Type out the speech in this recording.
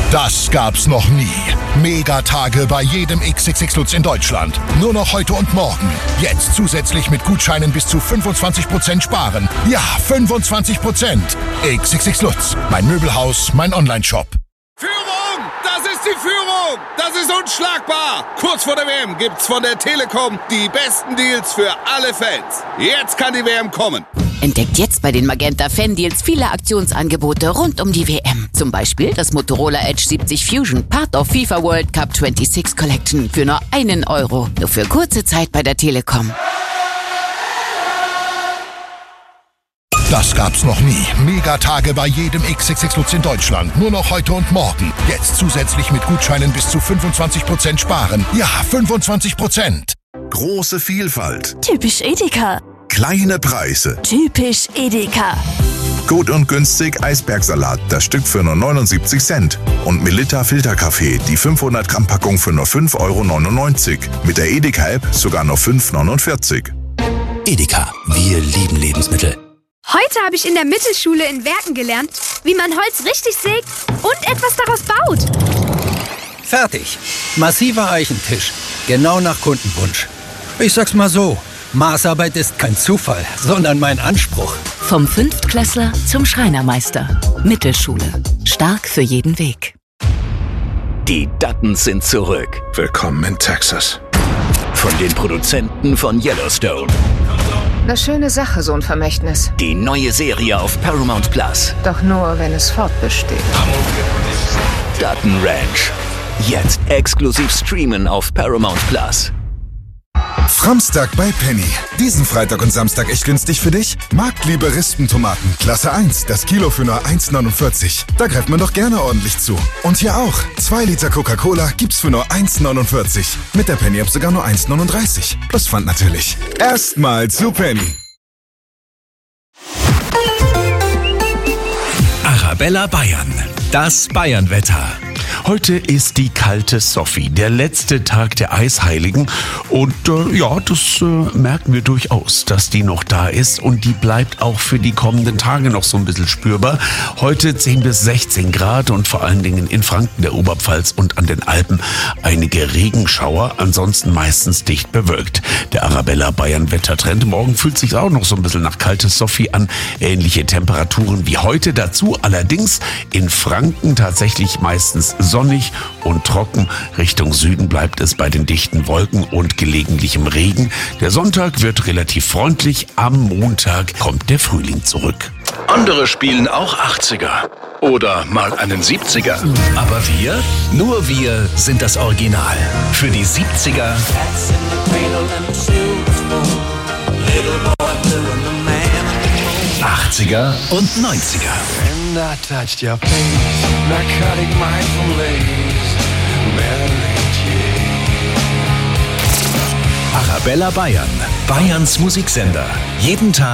Das gab's noch nie. Megatage bei jedem XXX Lutz in Deutschland. Nur noch heute und morgen. Jetzt zusätzlich mit Gutscheinen bis zu 25% sparen. Ja, 25%. XXX Lutz. Mein Möbelhaus, mein Onlineshop. Führung! Das ist die Führung! Das ist unschlagbar! Kurz vor der WM gibt's von der Telekom die besten Deals für alle Fans. Jetzt kann die WM kommen. Entdeckt jetzt bei den Magenta Fan-Deals viele Aktionsangebote rund um die WM. Zum Beispiel das Motorola Edge 70 Fusion, Part of FIFA World Cup 26 Collection für nur €1. Nur für kurze Zeit bei der Telekom. Das gab's noch nie. Megatage bei jedem XXX Lutz in Deutschland. Nur noch heute und morgen. Jetzt zusätzlich mit Gutscheinen bis zu 25% sparen. Ja, 25%. Große Vielfalt. Typisch Edeka. Kleine Preise. Typisch Edeka. Gut und günstig Eisbergsalat, das Stück für nur 79 Cent. Und Melitta Filterkaffee, die 500 Gramm Packung für nur 5,99 €. Mit der Edeka-App sogar nur 5,49 €. Edeka, wir lieben Lebensmittel. Heute habe ich in der Mittelschule in Werken gelernt, wie man Holz richtig sägt und etwas daraus baut. Fertig. Massiver Eichentisch. Genau nach Kundenwunsch. Ich sag's mal so, Maßarbeit ist kein Zufall, sondern mein Anspruch. Vom Fünftklässler zum Schreinermeister. Mittelschule. Stark für jeden Weg. Die Duttons sind zurück. Willkommen in Texas. Von den Produzenten von Yellowstone. Eine schöne Sache, so ein Vermächtnis. Die neue Serie auf Paramount Plus. Doch nur, wenn es fortbesteht. Dutton Ranch. Jetzt exklusiv streamen auf Paramount Plus. Framstag bei Penny. Diesen Freitag und Samstag echt günstig für dich? Marktliebe Rispentomaten, Klasse 1, das Kilo für nur 1,49. Da greift man doch gerne ordentlich zu. Und hier auch, 2 Liter Coca-Cola gibt's für nur 1,49. Mit der Penny-App sogar nur 1,39. Plus Pfand natürlich. Erstmal zu Penny. Arabella Bayern, das Bayernwetter. Heute ist die kalte Sophie, der letzte Tag der Eisheiligen. Und das merken wir durchaus, dass die noch da ist. Und die bleibt auch für die kommenden Tage noch so ein bisschen spürbar. Heute 10 bis 16 Grad und vor allen Dingen in Franken, der Oberpfalz und an den Alpen einige Regenschauer. Ansonsten meistens dicht bewölkt. Der Arabella Bayern Wettertrend. Morgen fühlt sich auch noch so ein bisschen nach kalte Sophie an. Ähnliche Temperaturen wie heute. Dazu allerdings in Franken tatsächlich meistens sonnig und trocken. Richtung Süden bleibt es bei den dichten Wolken und gelegentlichem Regen. Der Sonntag wird relativ freundlich. Am Montag kommt der Frühling zurück. Andere spielen auch 80er oder mal einen 70er. Aber wir? Nur wir sind das Original. Für die 70er '80er und 90er. Arabella Bayern, Bayerns Musiksender. Jeden Tag